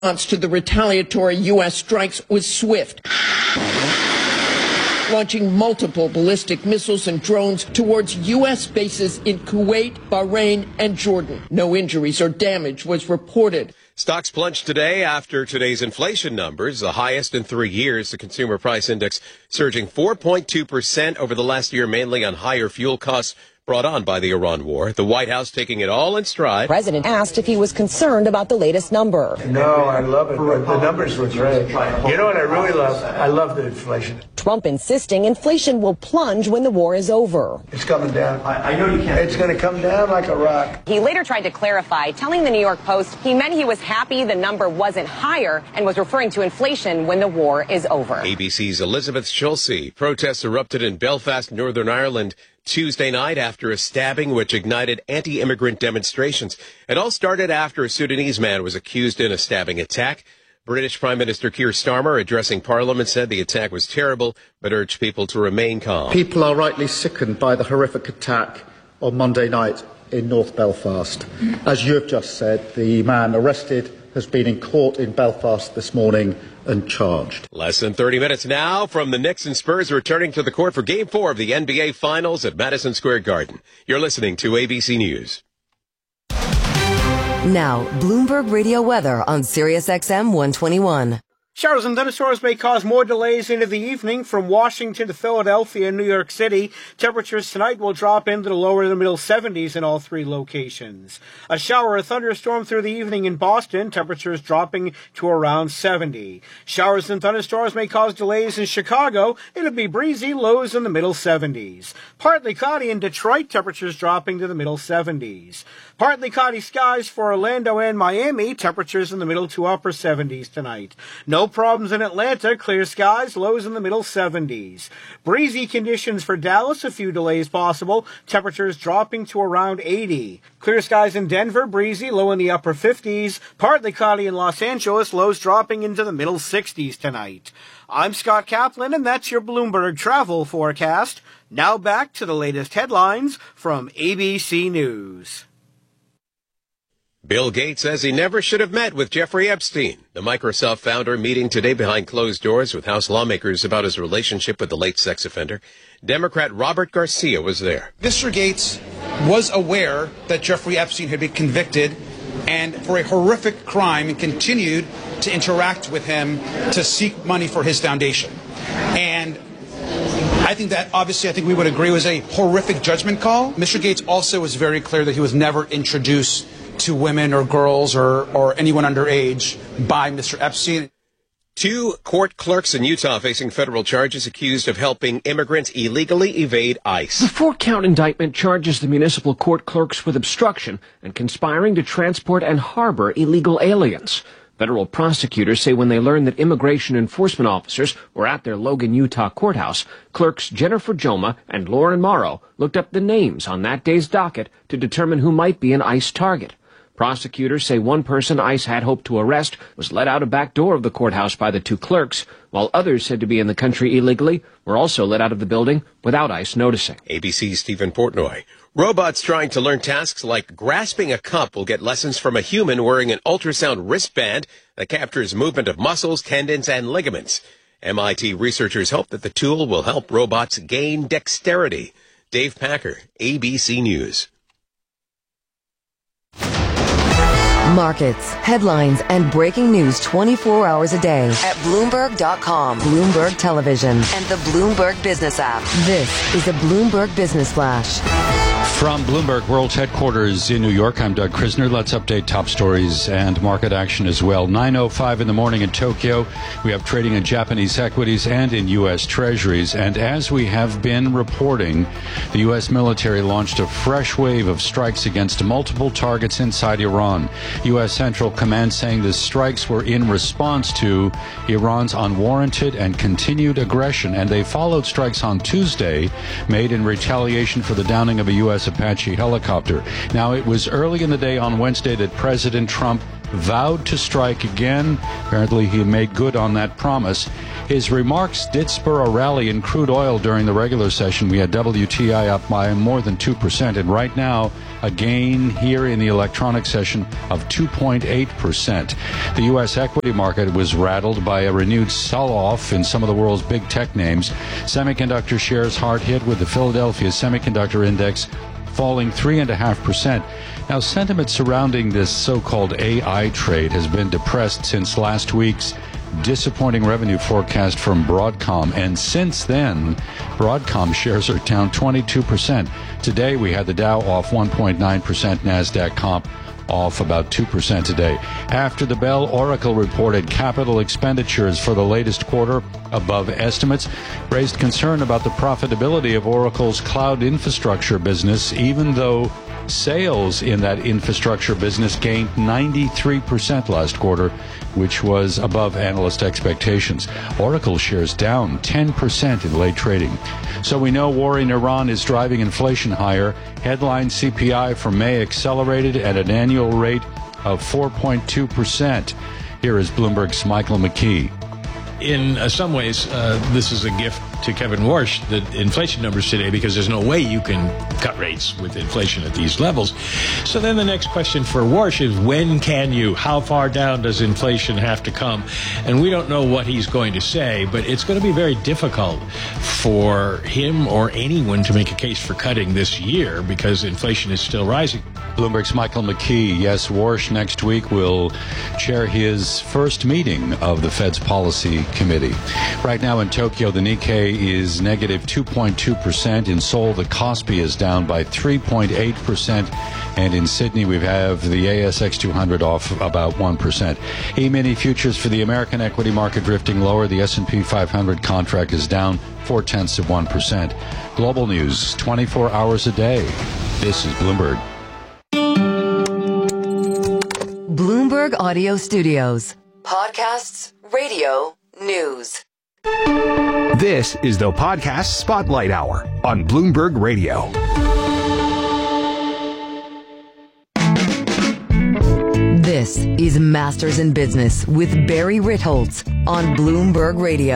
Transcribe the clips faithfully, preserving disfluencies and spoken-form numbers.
response to the retaliatory U S strikes was swift, launching multiple ballistic missiles and drones towards U S bases in Kuwait, Bahrain, and Jordan. No injuries or damage was reported. Stocks plunged today after today's inflation numbers, the highest in three years. The consumer price index surging four point two percent over the last year, mainly on higher fuel costs brought on by the Iran war. The White House taking it all in stride. The president asked if he was concerned about the latest number. No, I love it. The numbers were great. You know what I really love? I love the inflation. Trump insisting inflation will plunge when the war is over. It's coming down. I, I know you can't. It's going to come down like a rock. He later tried to clarify, telling the New York Post he meant he was happy the number wasn't higher and was referring to inflation when the war is over. A B C's Elizabeth Schulze. Protests erupted in Belfast, Northern Ireland, Tuesday night after a stabbing which ignited anti-immigrant demonstrations. It all started after a Sudanese man was accused in a stabbing attack. British Prime Minister Keir Starmer, addressing Parliament, said the attack was terrible, but urged people to remain calm. People are rightly sickened by the horrific attack on Monday night in North Belfast. As you have just said, the man arrested has been in court in Belfast this morning and charged. Less than thirty minutes now from the Knicks and Spurs returning to the court for Game four of the N B A Finals at Madison Square Garden. You're listening to A B C News. Now, Bloomberg Radio weather on Sirius X M one twenty-one. Showers and thunderstorms may cause more delays into the evening from Washington to Philadelphia and New York City. Temperatures tonight will drop into the lower to the middle seventies in all three locations. A shower or thunderstorm through the evening in Boston, temperatures dropping to around seventy. Showers and thunderstorms may cause delays in Chicago. It'll be breezy, lows in the middle seventies. Partly cloudy in Detroit, temperatures dropping to the middle seventies. Partly cloudy skies for Orlando and Miami, temperatures in the middle to upper seventies tonight. No problems in Atlanta, clear skies, lows in the middle seventies. Breezy conditions for Dallas, a few delays possible, temperatures dropping to around eighty. Clear skies in Denver, breezy, low in the upper fifties. Partly cloudy in Los Angeles, lows dropping into the middle sixties tonight. I'm Scott Kaplan, and that's your Bloomberg travel forecast. Now back to the latest headlines from A B C News. Bill Gates says he never should have met with Jeffrey Epstein. The Microsoft founder meeting today behind closed doors with House lawmakers about his relationship with the late sex offender. Democrat Robert Garcia was there. Mister Gates was aware that Jeffrey Epstein had been convicted and for a horrific crime and continued to interact with him to seek money for his foundation. And I think that, obviously, I think we would agree was a horrific judgment call. Mister Gates also was very clear that he was never introduced to women or girls or, or anyone underage by Mister Epstein. Two court clerks in Utah facing federal charges accused of helping immigrants illegally evade ICE. The four-count indictment charges the municipal court clerks with obstruction and conspiring to transport and harbor illegal aliens. Federal prosecutors say when they learned that immigration enforcement officers were at their Logan, Utah courthouse, clerks Jennifer Joma and Lauren Morrow looked up the names on that day's docket to determine who might be an ICE target. Prosecutors say one person ICE had hoped to arrest was let out a back door of the courthouse by the two clerks, while others said to be in the country illegally were also let out of the building without ICE noticing. A B C's Stephen Portnoy. Robots trying to learn tasks like grasping a cup will get lessons from a human wearing an ultrasound wristband that captures movement of muscles, tendons, and ligaments. M I T researchers hope that the tool will help robots gain dexterity. Dave Packer, A B C News. Markets, headlines, and breaking news twenty-four hours a day at Bloomberg dot com, Bloomberg Television, and the Bloomberg Business app. This is a Bloomberg Business Flash. From Bloomberg World Headquarters in New York, I'm Doug Krisner. Let's update top stories and market action as well. nine oh five in the morning in Tokyo. We have trading in Japanese equities and in U S Treasuries. And as we have been reporting, the U S military launched a fresh wave of strikes against multiple targets inside Iran. U S Central Command saying the strikes were in response to Iran's unwarranted and continued aggression. And they followed strikes on Tuesday made in retaliation for the downing of a U S Apache helicopter. Now, it was early in the day on Wednesday that President Trump vowed to strike again. Apparently, he made good on that promise. His remarks did spur a rally in crude oil during the regular session. We had W T I up by more than two percent, and right now, a gain here in the electronic session of two point eight percent. The U S equity market was rattled by a renewed sell-off in some of the world's big tech names. Semiconductor shares hard hit, with the Philadelphia Semiconductor Index falling three point five percent. Now, sentiment surrounding this so-called A I trade has been depressed since last week's disappointing revenue forecast from Broadcom, and since then, Broadcom shares are down twenty-two percent. Today, we had the Dow off one point nine percent, NASDAQ comp off about two percent today. After the bell, Oracle reported capital expenditures for the latest quarter above estimates, raised concern about the profitability of Oracle's cloud infrastructure business, even though sales in that infrastructure business gained ninety-three percent last quarter, which was above analyst expectations. Oracle shares down ten percent in late trading. So we know war in Iran is driving inflation higher. Headline C P I for May accelerated at an annual rate of four point two percent. Here is Bloomberg's Michael McKee. In uh, some ways, uh, this is a gift to Kevin Warsh, the inflation numbers today, because there's no way you can cut rates with inflation at these levels. So then the next question for Warsh is, when can you? How far down does inflation have to come? And we don't know what he's going to say, but it's going to be very difficult for him or anyone to make a case for cutting this year because inflation is still rising. Bloomberg's Michael McKee. Yes, Warsh next week will chair his first meeting of the Fed's policy committee. Right now in Tokyo, the Nikkei is negative two point two percent. In Seoul, the Kospi is down by three point eight percent. And in Sydney, we have the A S X two hundred off about one percent. E-mini futures for the American equity market drifting lower. The S and P five hundred contract is down four tenths of one percent. Global news twenty-four hours a day. This is Bloomberg. Bloomberg Audio Studios. Podcasts, radio, news. This is the Podcast Spotlight Hour on Bloomberg Radio. This is Masters in Business with Barry Ritholtz on Bloomberg Radio.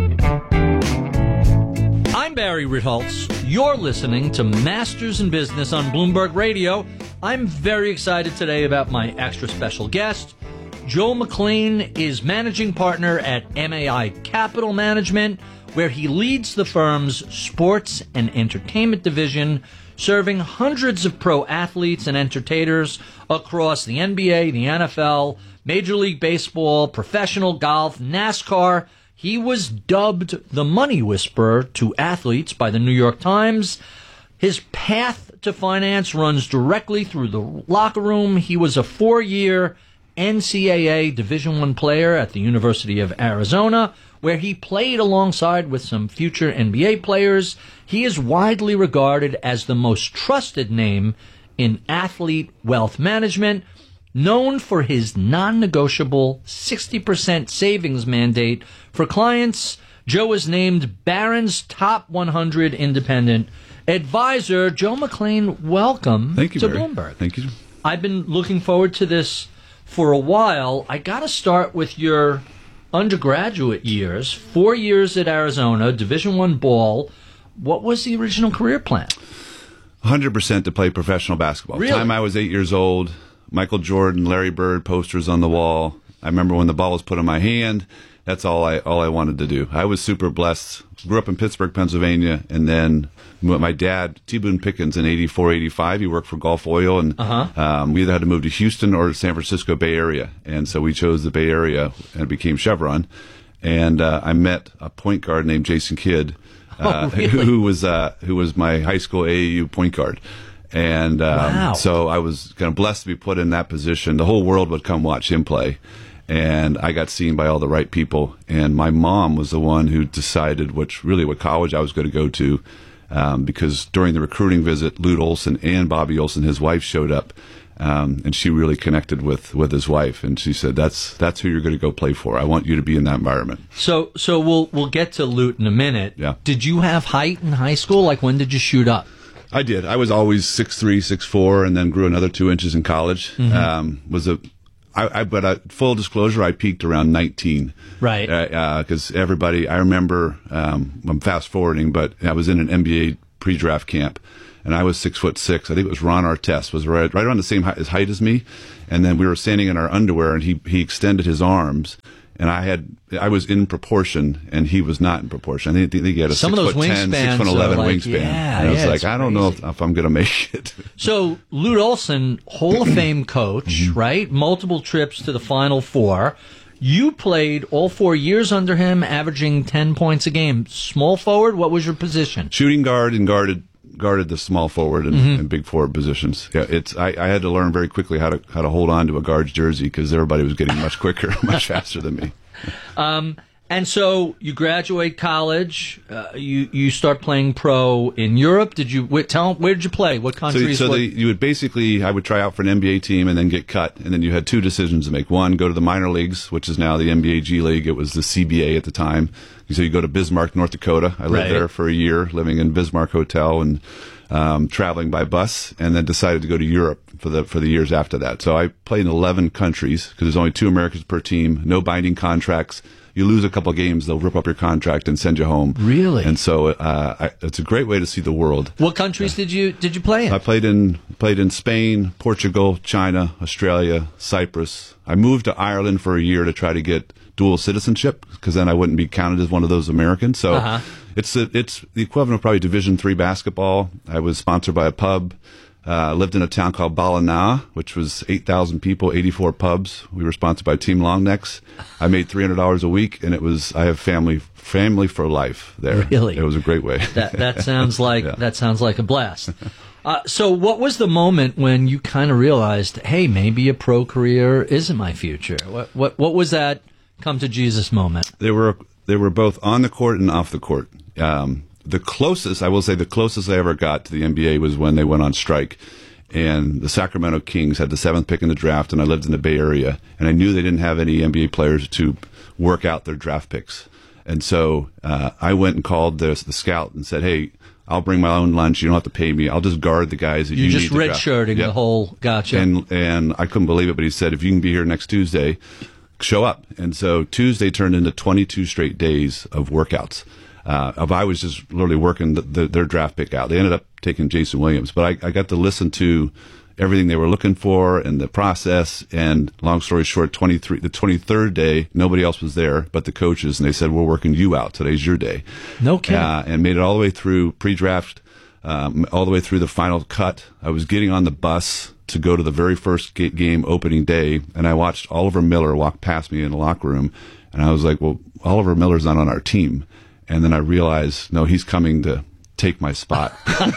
I'm Barry Ritholtz. You're listening to Masters in Business on Bloomberg Radio. I'm very excited today about my extra special guest. Joe McLean is managing partner at M A I Capital Management, where he leads the firm's sports and entertainment division, serving hundreds of pro athletes and entertainers across the N B A, the N F L, Major League Baseball, professional golf, NASCAR. He was dubbed the Money Whisperer to athletes by the New York Times. His path to finance runs directly through the locker room. He was a four-year N C double A Division I player at the University of Arizona, where he played alongside with some future N B A players. He is widely regarded as the most trusted name in athlete wealth management, known for his non-negotiable sixty percent savings mandate for clients. Joe is named Barron's Top one hundred Independent Advisor. Joe McLean, welcome Thank you, to Barry. Bloomberg. Thank you. I've been looking forward to this for a while. I got to start with your undergraduate years. Four years at Arizona, Division I ball. What was the original career plan? one hundred percent to play professional basketball. Really? The time I was eight years old, Michael Jordan, Larry Bird posters on the wall. I remember when the ball was put in my hand. That's all I all I wanted to do. I was super blessed. Grew up in Pittsburgh, Pennsylvania, and then my dad, T. Boone Pickens, in eighty-four, eighty-five, he worked for Gulf Oil, and uh-huh. um, we either had to move to Houston or the San Francisco Bay Area. And so we chose the Bay Area, and it became Chevron. And uh, I met a point guard named Jason Kidd, uh, oh, really? who was uh, who was my high school A A U point guard. And um, wow. so I was kind of blessed to be put in that position. The whole world would come watch him play. And I got seen by all the right people. And my mom was the one who decided which really what college I was going to go to, um, because during the recruiting visit, Lute Olson and Bobby Olson, his wife, showed up. Um, and she really connected with, with his wife. And she said, that's that's who you're going to go play for. I want you to be in that environment. So so we'll we'll get to Lute in a minute. Yeah. Did you have height in high school? Like, when did you shoot up? I did. I was always six three, six four, and then grew another two inches in college. Mm-hmm. Um, was a I, I but uh, full disclosure, I peaked around nineteen. Right. Because uh, uh, everybody, I remember, um, I'm fast forwarding, but I was in an N B A pre-draft camp, and I was six foot six. I think it was Ron Artest, was right, right around the same height, as height as me. And then we were standing in our underwear, and he, he extended his arms. And I had, I was in proportion, and he was not in proportion. I think he had a Some six of those foot ten, six foot eleven like, wingspan. Yeah, and I was yeah, like, I don't crazy. know if, if I'm going to make it. So, Lute Olson, Hall of Fame coach, Mm-hmm. right? Multiple trips to the Final Four. You played all four years under him, averaging ten points a game. Small forward, what was your position? Shooting guard and guarded guarded the small forward and, Mhm. and big forward positions. Yeah, it's I, I had to learn very quickly how to how to hold on to a guard's jersey because everybody was getting much quicker, much faster than me. Um, and so you graduate college, uh, you you start playing pro in Europe. Did you wh- tell where did you play? What So, countries? so what, they, you would basically, I would try out for an N B A team and then get cut, and then you had two decisions to make. One, go to the minor leagues, which is now the N B A G League. It was the C B A at the time. So you go to Bismarck, North Dakota. I lived Right. there for a year, living in Bismarck Hotel and um, traveling by bus, and then decided to go to Europe for the for the years after that. So I played in eleven countries because there's only two Americans per team, no binding contracts. You lose a couple of games, they'll rip up your contract and send you home. Really? And so uh, I, it's a great way to see the world. what countries did you did you play in? I played in played in Spain, Portugal, China, Australia, Cyprus. I moved to Ireland for a year to try to get dual citizenship because then I wouldn't be counted as one of those Americans. So Uh-huh. it's a, it's the equivalent of probably Division three basketball. I was sponsored by a pub. Uh, lived in a town called Ballina, which was eight thousand people, eighty-four pubs. We were sponsored by Team Longnecks. I made three hundred dollars a week, and it was I have family family for life there. Really? It was a great way. That that sounds like Yeah. that sounds like a blast. Uh, so, what was the moment when you kind of realized, hey, maybe a pro career isn't my future? What what what was that come to Jesus moment? They were they were both on the court and off the court. Um, the closest, I will say, the closest I ever got to the N B A was when they went on strike, and the Sacramento Kings had the seventh pick in the draft, and I lived in the Bay Area, and I knew they didn't have any N B A players to work out their draft picks, and so uh, I went and called the the scout and said, "Hey, I'll bring my own lunch. You don't have to pay me. I'll just guard the guys that you, You need just to draft." redshirting Yep. the whole. Gotcha. And and I couldn't believe it, but he said, if you can be here next Tuesday, show up. And so Tuesday turned into twenty-two straight days of workouts. Uh, of I was just literally working the, the, their draft pick out. They ended up taking Jason Williams, but I, I got to listen to everything they were looking for and the process. And long story short, twenty-three, the twenty-third day, nobody else was there but the coaches, and they said, we're working you out. Today's your day. No kidding. Uh, and made it all the way through pre-draft, um, all the way through the final cut. I was getting on the bus to go to the very first ga- game opening day, and I watched Oliver Miller walk past me in the locker room, and I was like, well, Oliver Miller's not on our team. And then I realized, no, he's coming to take my spot.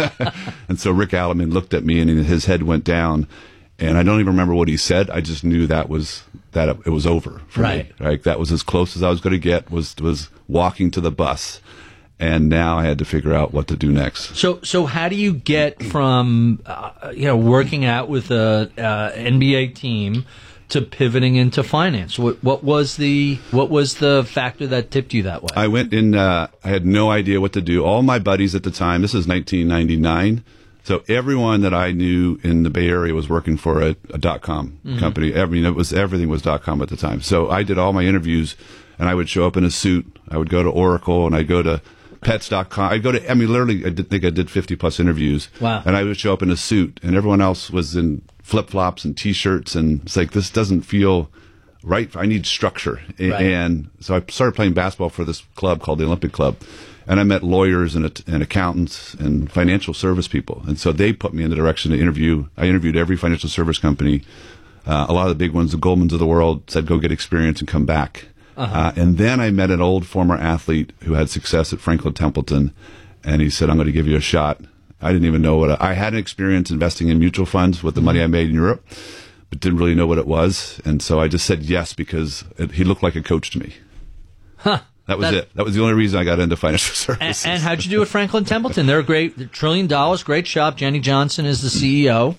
And so Rick Alleman looked at me, and his head went down, and I don't even remember what he said. I just knew that was that it was over for Right. me. Right? That was as close as I was going to get, was was walking to the bus. And now I had to figure out what to do next. So, so how do you get from uh, you know working out with a uh, N B A team to pivoting into finance? What, what was the what was the factor that tipped you that way? I went in. Uh, I had no idea what to do. All my buddies at the time. This is nineteen ninety-nine. So everyone that I knew in the Bay Area was working for a, a dot com Mhm. company. Every, you know, it was everything was dot com at the time. So I did all my interviews, and I would show up in a suit. I would go to Oracle, and I'd go to Pets dot com. I'd go to, I mean, literally, I did, think I did fifty plus interviews. Wow. And I would show up in a suit, and everyone else was in flip flops and t shirts. And it's like, this doesn't feel right. I need structure. A- Right. And so I started playing basketball for this club called the Olympic Club. And I met lawyers and, and accountants and financial service people. And so they put me in the direction to interview. I interviewed every financial service company. Uh, a lot of the big ones, the Goldmans of the world, said, go get experience and come back. Uh-huh. Uh, and then I met an old former athlete who had success at Franklin Templeton, and he said, I'm going to give you a shot. I didn't even know what I, I had an experience investing in mutual funds with the money I made in Europe, but didn't really know what it was. And so I just said yes because it, he looked like a coach to me. Huh. That was That- it. That was the only reason I got into financial And, services. and how'd you do at Franklin Templeton? They're a great, they're trillion dollars, great shop. Jenny Johnson is the C E O.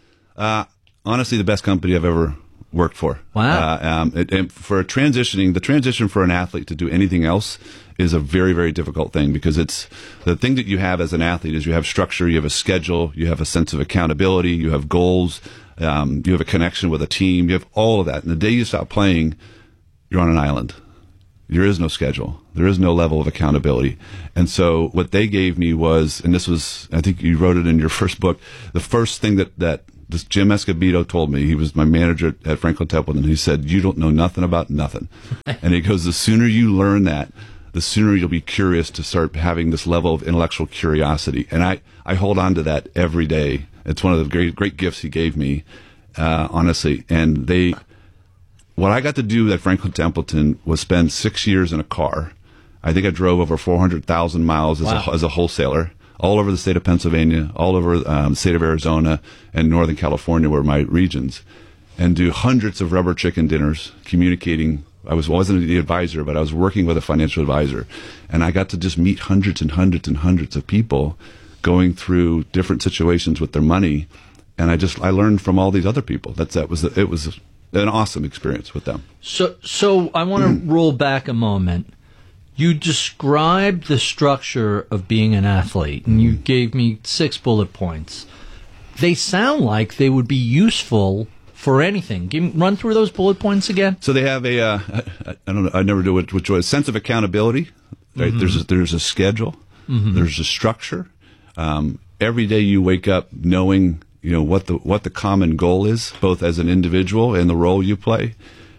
Uh, honestly, the best company I've ever worked for. Wow. Uh, um, it, and for transitioning, the transition for an athlete to do anything else is a very, very difficult thing because it's the thing that you have as an athlete is you have structure, you have a schedule, you have a sense of accountability, you have goals. Um, you have a connection with a team. You have all of that. And the day you stop playing, you're on an island. There is no schedule. There is no level of accountability. And so what they gave me was, and this was, I think you wrote it in your first book, the first thing that, that this Jim Escobedo told me, he was my manager at, at Franklin Templeton, he said, you don't know nothing about nothing. And he goes, the sooner you learn that, the sooner you'll be curious to start having this level of intellectual curiosity. And I, I hold on to that every day. It's one of the great, great gifts he gave me, uh, honestly. And they, what I got to do at Franklin Templeton was spend six years in a car. I think I drove over four hundred thousand miles as, wow. a, as a wholesaler, all over the state of Pennsylvania, all over um, the state of Arizona, and Northern California were my regions, and do hundreds of rubber chicken dinners, communicating. I was, wasn't the advisor, but I was working with a financial advisor, and I got to just meet hundreds and hundreds and hundreds of people going through different situations with their money, and I just I learned from all these other people. That's that was the, it was an awesome experience with them. So, so I want to roll back a moment. You described the structure of being an athlete, and you gave me six bullet points. They sound like they would be useful for anything. Give me, run through those bullet points again. So they have a, uh, I, I don't know, I never do it, which was a sense of accountability. Right? Mm-hmm. There's a, there's a schedule. Mm-hmm. There's a structure. Um, every day you wake up knowing, you know, what the what the common goal is, both as an individual and the role you play.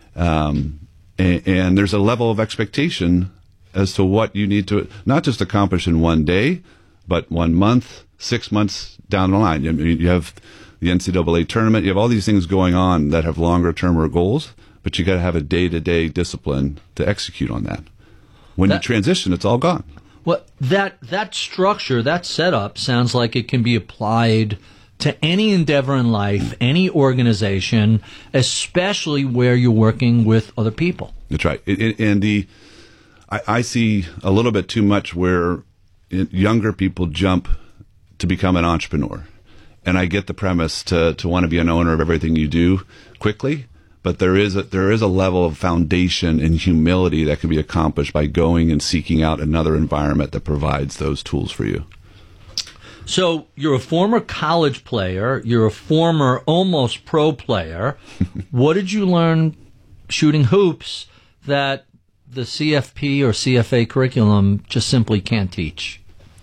Um, and, and there's a level of expectation as to what you need to not just accomplish in one day, but one month, six months down the line. I mean, you have the N C double A tournament. You have all these things going on that have longer-term goals, but you got to have a day-to-day discipline to execute on that. When that, you transition, it's all gone. Well, that that structure, that setup, sounds like it can be applied to any endeavor in life, any organization, especially where you're working with other people. That's right. It, it, and the I, I see a little bit too much where it, younger people jump to become an entrepreneur. And I get the premise to, to want to be an owner of everything you do quickly, but there is a, there is a level of foundation and humility that can be accomplished by going and seeking out another environment that provides those tools for you. So you're a former college player. You're a former almost pro player. What did you learn shooting hoops that the C F P or C F A curriculum just simply can't teach?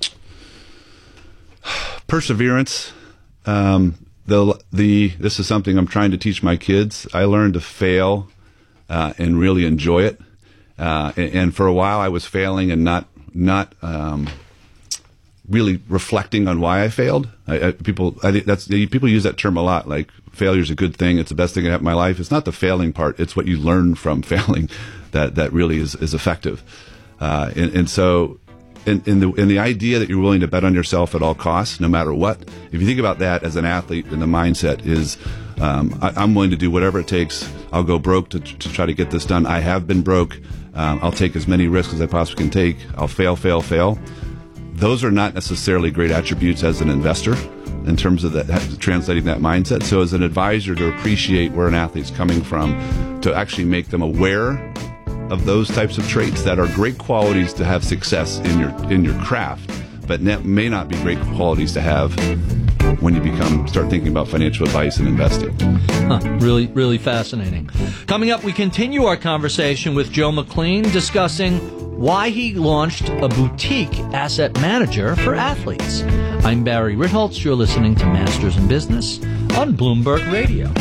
Perseverance. Um, the the this is something I'm trying to teach my kids. I learned to fail uh, and really enjoy it. Uh, and, and for a while, I was failing and not not um, really reflecting on why I failed. I, I, people, I think that's people use that term a lot. Like failure is a good thing. It's the best thing that happened in my life. It's not the failing part. It's what you learn from failing that that really is is effective. Uh, and, and so. In, in the in the idea that you're willing to bet on yourself at all costs, no matter what. If you think about that as an athlete, and the mindset is, um, I, I'm willing to do whatever it takes. I'll go broke to to try to get this done. I have been broke. Um, I'll take as many risks as I possibly can take. I'll fail, fail, fail. Those are not necessarily great attributes as an investor in terms of that, translating that mindset. So as an advisor, to appreciate where an athlete's coming from, to actually make them aware of those types of traits that are great qualities to have success in your in your craft, but ne- may not be great qualities to have when you become start thinking about financial advice and investing. Huh, really, really fascinating. Coming up, we continue our conversation with Joe McLean discussing why he launched a boutique asset manager for athletes. I'm Barry Ritholtz. You're listening to Masters in Business on Bloomberg Radio.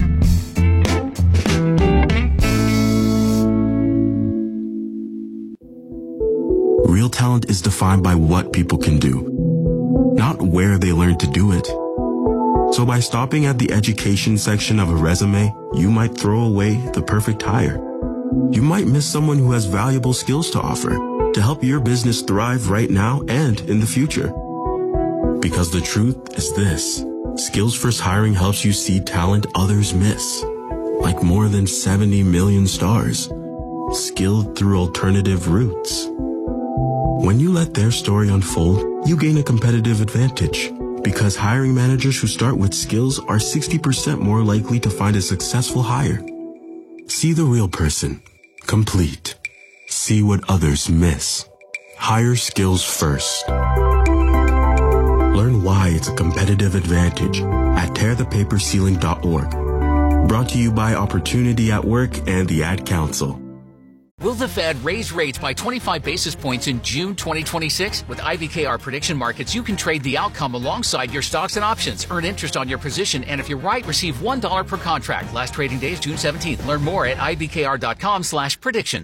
Real talent is defined by what people can do, not where they learn to do it. So by stopping at the education section of a resume, you might throw away the perfect hire. You might miss someone who has valuable skills to offer to help your business thrive right now and in the future. Because the truth is this: Skills First Hiring helps you see talent others miss, like more than seventy million stars, skilled through alternative routes. When you let their story unfold, you gain a competitive advantage, because hiring managers who start with skills are sixty percent more likely to find a successful hire. See the real person, complete. See what others miss. Hire skills first. Learn why it's a competitive advantage at tear the paper ceiling dot org. Brought to you by Opportunity at Work and the Ad Council. Will the Fed raise rates by twenty-five basis points in June twenty twenty-six? With I B K R Prediction Markets, you can trade the outcome alongside your stocks and options. Earn interest on your position, and if you're right, receive one dollar per contract. Last trading day is June seventeenth. Learn more at I B K R dot com slash predictions.